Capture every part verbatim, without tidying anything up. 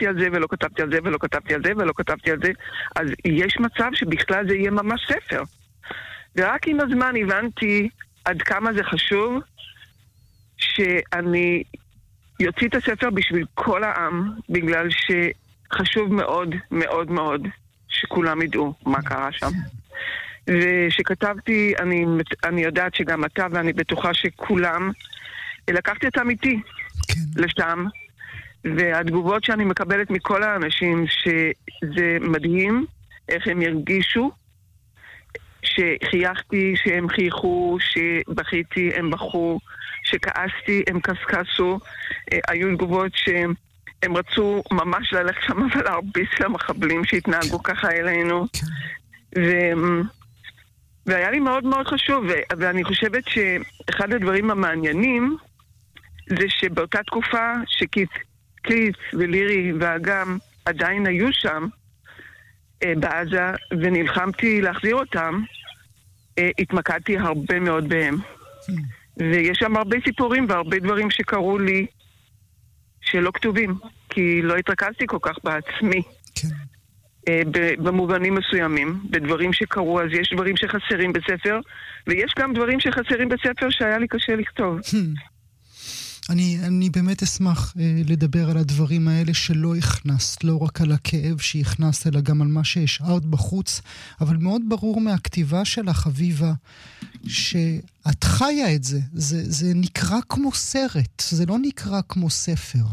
כתבתי על זה, ולא כתבתי על זה, ולא כתבתי על זה, ולא כתבתי על זה, אז יש מצב שבכלל זה יהיה ממש ספר. ורק עם הזמן הבנתי עד כמה זה חשוב שאני יוציא את הספר בשביל כל העם, בגלל שחשוב מאוד מאוד מאוד שכולם ידעו מה קרה שם. ושכתבתי, אני, אני יודעת שגם אתה, ואני בטוחה שכולם, לקחתי אותם איתי כן. לשם, והתגובות שאני מקבלת מכל האנשים, שזה מדהים איך הם ירגישו, שחייכתי, שהם חייכו, שבכיתי, הם בכו, שכעסתי, הם קסקסו. היו תגובות שהם רצו ממש ללכת שם ולהרביץ למחבלים שהתנהגו ככה אלינו. ו... והיה לי מאוד מאוד חשוב, ו... ואני חושבת שאחד הדברים המעניינים זה שבאותה תקופה שקיץ קיץ ולירי ואגם עדיין היו שם בעזה ונלחמתי להחזיר אותם, התמקדתי הרבה מאוד בהם. ויש שם הרבה סיפורים והרבה דברים שקרו לי שלא כתובים, כי לא התרכזתי כל כך בעצמי. כן. במובנים מסוימים, בדברים שקרו, אז יש דברים שחסרים בספר, ויש גם דברים שחסרים בספר שהיה לי קשה לכתוב. אני, אני באמת אשמח אה, לדבר על הדברים האלה שלא הכנסת, לא רק על הכאב שהכנסת, אלא גם על מה שהשארת בחוץ, אבל מאוד ברור מהכתיבה שלך, אביבה, שאת חיה את זה. זה, זה נקרא כמו סרט, זה לא נקרא כמו ספר.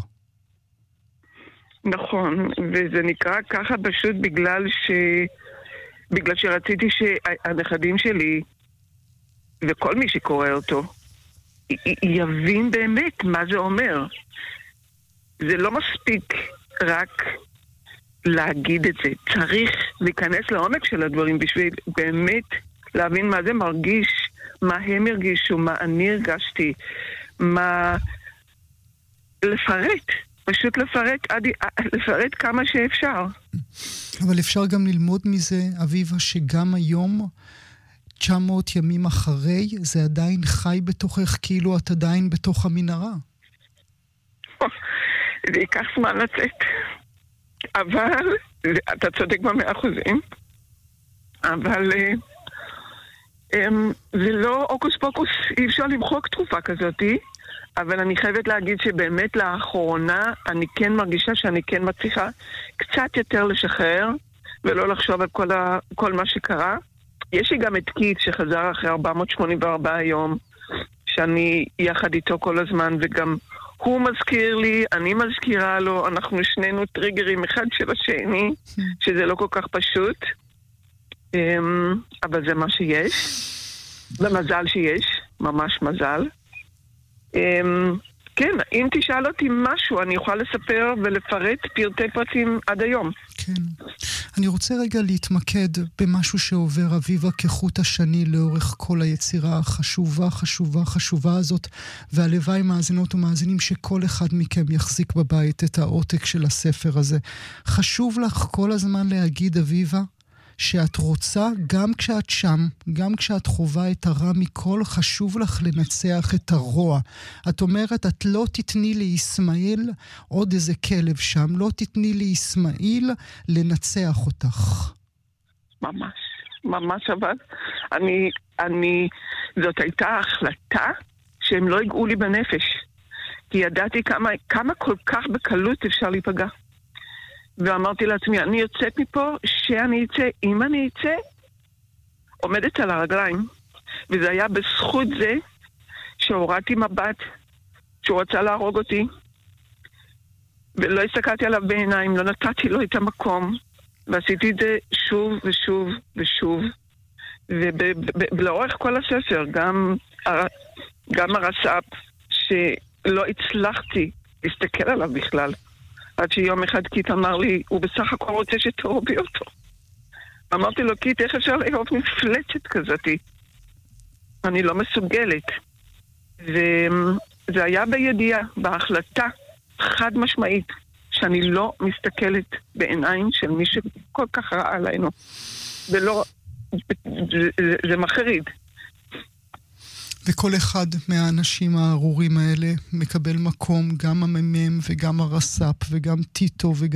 נכון, וזה נקרא ככה פשוט בגלל ש... בגלל שרציתי שהנכדים שלי, וכל מי שקורא אותו, יבין באמת מה זה אומר. זה לא מספיק רק להגיד את זה. צריך להיכנס לעומק של הדברים בשביל באמת להבין מה זה מרגיש, מה הם הרגישו, מה אני הרגשתי, מה... לפרט. פשוט לפרט, עד... לפרט כמה שאפשר. אבל אפשר גם ללמוד מזה, אביבה, שגם היום... תשע מאות ימים אחרי, זה עדיין חי בתוכך, כאילו את עדיין בתוך המנהרה. זה ייקח זמן לצאת. אבל, אתה צודק במאה אחוזים, אבל זה לא אוקוס פוקוס, אי אפשר למחוק תקופה כזאת, אבל אני חייבת להגיד שבאמת לאחרונה אני כן מרגישה שאני כן מצליחה קצת יותר לשחרר, ולא לחשוב על כל, ה... כל מה שקרה. יש לי גם את קיץ שחזר אחרי ארבע מאות שמונים וארבע יום, שאני יחד איתו כל הזמן, וגם הוא מזכיר לי, אני מזכירה לו, אנחנו שנינו טריגרים אחד של השני, שזה לא כל כך פשוט, אבל זה מה שיש, ומזל שיש, ממש מזל. כן, אם תשאל אותי משהו, אני אוכל לספר ולפרט פרטי פרטים עד היום. כן. אני רוצה רגע להתמקד במשהו שעובר אביבה כחוט השני לאורך כל היצירה החשובה, חשובה, חשובה הזאת, והלוואי מאזינות ומאזינים שכל אחד מכם יחזיק בבית את העותק של הספר הזה. חשוב לך כל הזמן להגיד, אביבה, שאת רוצה, גם כשאת שם, גם כשאת חובה את הרע מכל, חשוב לך לנצח את הרוע. את אומרת, את לא תתני לישמעאל עוד איזה כלב שם, לא תתני לישמעאל לנצח אותך. ממש, ממש אבל. אני, אני, זאת הייתה החלטה שהם לא יגעו לי בנפש. כי ידעתי כמה, כמה כל כך בקלות אפשר להיפגע. ואמרתי לעצמי, אני יוצאת מפה, שאני אצא, אם אני אצא, עומדת על הרגליים. וזה היה בזכות זה שהורדתי מבט, שהוא רצה להרוג אותי, ולא הסתכלתי עליו בעיניים, לא נתתי לו את המקום, ועשיתי את זה שוב ושוב ושוב. ולאורך כל הספר, גם, גם הרס"פ, שלא הצלחתי להסתכל עליו בכלל. עד שיום אחד קיט אמר לי, הוא בסך הכל רוצה שתאהבי אותו. אמרתי לו, קיט, איך אפשר לאהוב מפלצת כזאת? אני לא מסוגלת. וזה היה בידיעה, בהחלטה חד משמעית, שאני לא מסתכלת בעיניים של מי שכל כך רע עלינו. ולא, זה, זה, זה מחריד. וכל אחד מהאנשים הארורים האלה מקבל מקום, גם הממם וגם הרס"פ וגם טיטו וגם